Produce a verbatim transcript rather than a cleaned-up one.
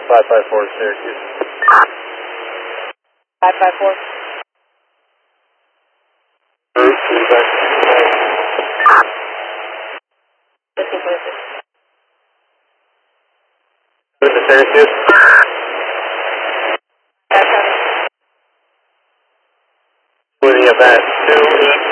five five four, Syracuse. five five four. Bruce, feedback. Listen, listen. With the Syracuse. Five seven. With the event, two.